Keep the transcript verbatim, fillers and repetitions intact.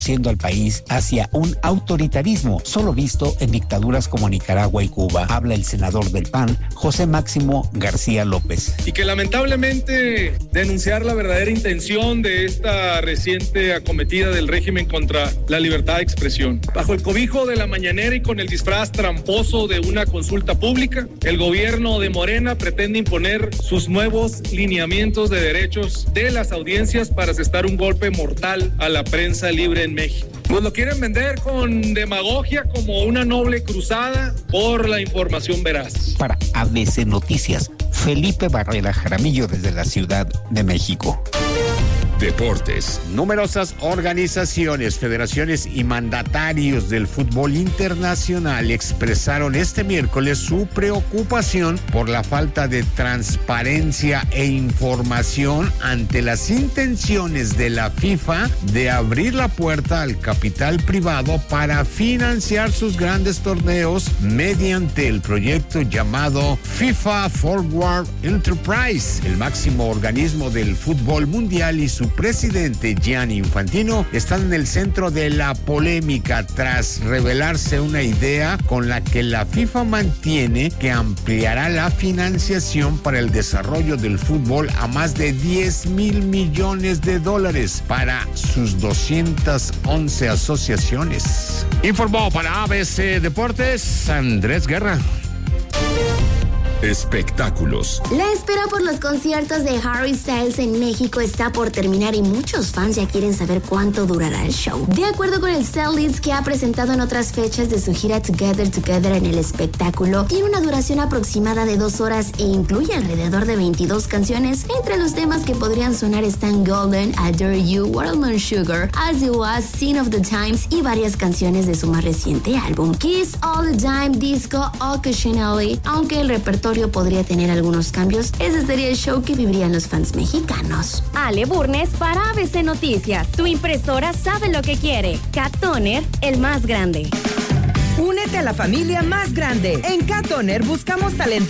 siendo al país hacia un autoritarismo solo visto en dictaduras como Nicaragua y Cuba. Habla el senador del P A N, José Máximo García López. Y que lamentablemente denunciar la verdadera intención de esta reciente acometida del régimen contra la libertad de expresión. Bajo el cobijo de la mañanera y con el disfraz tramposo de una consulta pública, el gobierno de Morena pretende imponer sus nuevos lineamientos de derechos de las audiencias para asestar un golpe mortal a la prensa libre en México. Pues lo quieren vender con demagogia como una noble cruzada por la información veraz. Para A B C Noticias, Felipe Barrera Jaramillo desde la Ciudad de México. Deportes. Numerosas organizaciones, federaciones y mandatarios del fútbol internacional expresaron este miércoles su preocupación por la falta de transparencia e información ante las intenciones de la FIFA de abrir la puerta al capital privado para financiar sus grandes torneos mediante el proyecto llamado FIFA Forward Enterprise. El máximo organismo del fútbol mundial y su presidente Gianni Infantino están en el centro de la polémica tras revelarse una idea con la que la FIFA mantiene que ampliará la financiación para el desarrollo del fútbol a más de diez mil millones de dólares para sus doscientas once asociaciones. Informó para A B C Deportes Andrés Guerra. Espectáculos. La espera por los conciertos de Harry Styles en México está por terminar y muchos fans ya quieren saber cuánto durará el show. De acuerdo con el setlist que ha presentado en otras fechas de su gira Together Together en el espectáculo, tiene una duración aproximada de dos horas e incluye alrededor de veintidós canciones. Entre los temas que podrían sonar están Golden, Adore You, Watermelon Sugar, As You Was, Scene of the Times y varias canciones de su más reciente álbum, Kiss All the Time, Disco, Occasionally. Aunque el repertorio podría tener algunos cambios, ese sería el show que vivirían los fans mexicanos. Ale Burnes para A B C Noticias. Tu impresora sabe lo que quiere. Cat Toner, el más grande. Únete a la familia más grande. En Cat Toner buscamos talento